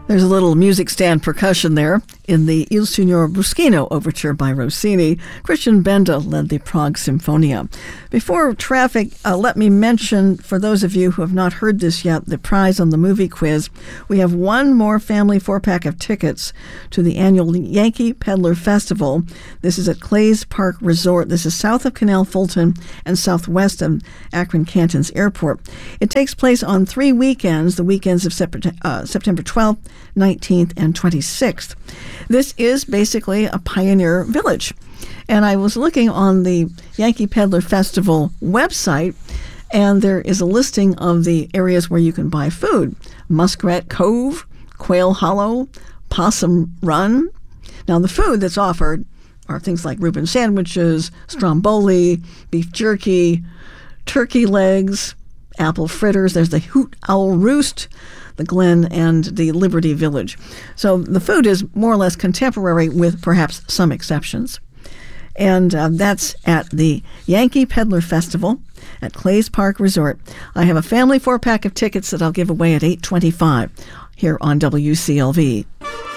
There's a little music stand percussion there in the Il Signor Bruschino Overture by Rossini. Christian Benda led the Prague Symphonia. Before traffic, let me mention, for those of you who have not heard this yet, the prize on the movie quiz. We have one more family 4-pack of tickets to the annual Yankee Peddler Festival. This is at Clays Park Resort. This is south of Canal Fulton and southwest of Akron Canton's airport. It takes place on 3 weekends, the weekends of September 12th, 19th, and 26th. This is basically a pioneer village. And I was looking on the Yankee Peddler Festival website, and there is a listing of the areas where you can buy food. Muskrat Cove, Quail Hollow, Possum Run. Now, the food that's offered are things like Reuben sandwiches, stromboli, beef jerky, turkey legs, apple fritters. There's the Hoot Owl Roost, the Glen, and the Liberty Village. So the food is more or less contemporary with perhaps some exceptions. And that's at the Yankee Peddler Festival at Clays Park Resort. I have a family 4-pack of tickets that I'll give away at 8:25 here on WCLV.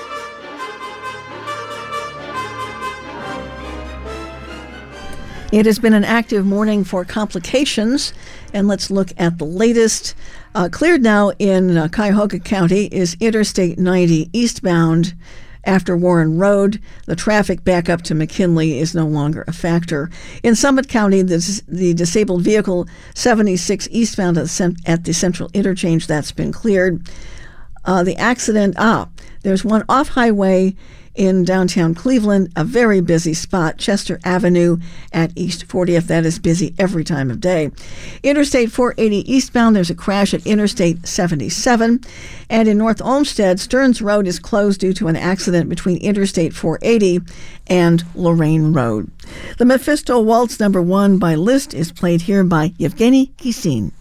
It has been an active morning for complications, and let's look at the latest. Cleared now in Cuyahoga County is Interstate 90 eastbound after Warren Road. The traffic back up to McKinley is no longer a factor. In Summit County, the disabled vehicle 76 eastbound at the Central Interchange, that's been cleared. The accident, there's one off-highway in downtown Cleveland, a very busy spot, Chester Avenue at East 40th. That is busy every time of day. Interstate 480 eastbound, there's a crash at Interstate 77. And in North Olmsted, Stearns Road is closed due to an accident between Interstate 480 and Lorraine Road. The Mephisto Waltz No. 1 by Liszt is played here by Yevgeny Kissin.